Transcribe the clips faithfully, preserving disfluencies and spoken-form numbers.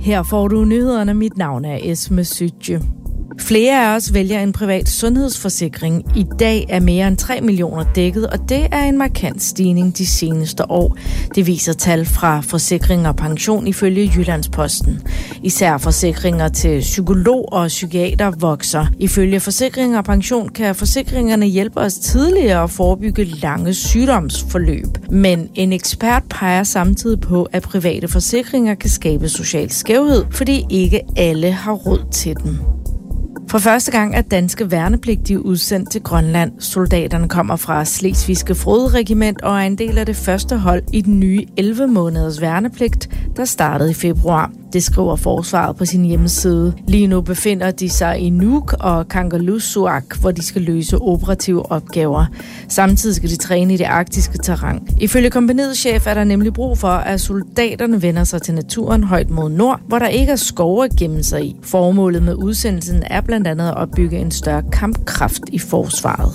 Her får du nyhederne. Mit navn er Esme Sytje. Flere af os vælger en privat sundhedsforsikring. I dag er mere end tre millioner dækket, og det er en markant stigning de seneste år. Det viser tal fra Forsikring og Pension ifølge Jyllandsposten. Især forsikringer til psykolog og psykiater vokser. Ifølge Forsikring og Pension kan forsikringerne hjælpe os tidligere at forebygge lange sygdomsforløb. Men en ekspert peger samtidig på, at private forsikringer kan skabe social skævhed, fordi ikke alle har råd til dem. For første gang er danske værnepligtige udsendt til Grønland. Soldaterne kommer fra Slesvigske Frode-regiment og er en del af det første hold i den nye elleve måneders værnepligt, der startede i februar. Det skriver Forsvaret på sin hjemmeside. Lige nu befinder de sig i Nuuk og Kangerlussuaq, hvor de skal løse operative opgaver. Samtidig skal de træne i det arktiske terræn. Ifølge kompagniets chef er der nemlig brug for, at soldaterne vender sig til naturen højt mod nord, hvor der ikke er skove at gemme sig i. Formålet med udsendelsen er blandt andet at opbygge en større kampkraft i forsvaret.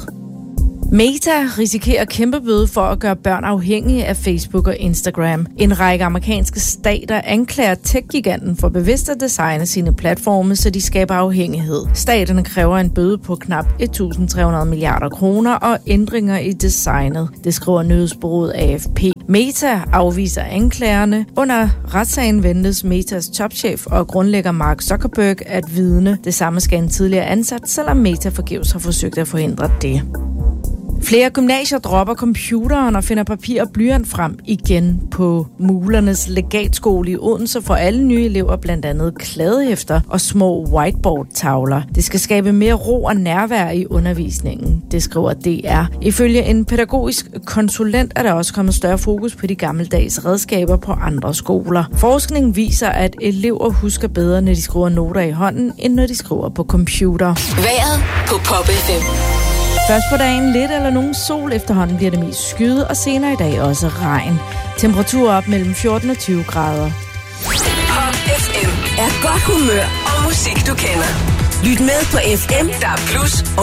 Meta risikerer kæmpe bøde for at gøre børn afhængige af Facebook og Instagram. En række amerikanske stater anklager tech-giganten for bevidst at designe sine platforme, så de skaber afhængighed. Staterne kræver en bøde på knap et tusind tre hundrede milliarder kroner og ændringer i designet. Det skriver nyhedsbureauet A F P. Meta afviser anklagerne. Under retssagen ventes Metas topchef og grundlægger Mark Zuckerberg at vidne. Det samme skal en tidligere ansat, selvom Meta forgæves har forsøgt at forhindre det. Flere gymnasier dropper computeren og finder papir og blyant frem igen. På Mulernes Legatskole i Odense for alle nye elever blandt andet kladehæfter og små whiteboard-tavler. Det skal skabe mere ro og nærvær i undervisningen, det skriver D R. Ifølge en pædagogisk konsulent er der også kommet større fokus på de gammeldags redskaber på andre skoler. Forskning viser, at elever husker bedre, når de skriver noter i hånden, end når de skriver på computer. Vejret på Pop F M. Først på dagen lidt eller nogen sol, efterhånden bliver det mest skyet, og senere i dag også regn. Temperatur op mellem fjorten og tyve grader. Pop F M er godt humør og musik, du kender. Lyt med på F M, der er plus